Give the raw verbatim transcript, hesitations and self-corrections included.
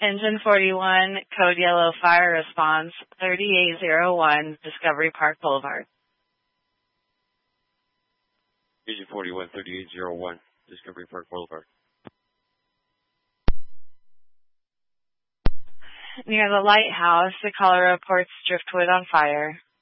Engine forty-one, code yellow, fire response, thirty-eight oh one, Discovery Park Boulevard. Engine forty-one, thirty-eight oh one, Discovery Park Boulevard. Near the lighthouse, the caller reports driftwood on fire.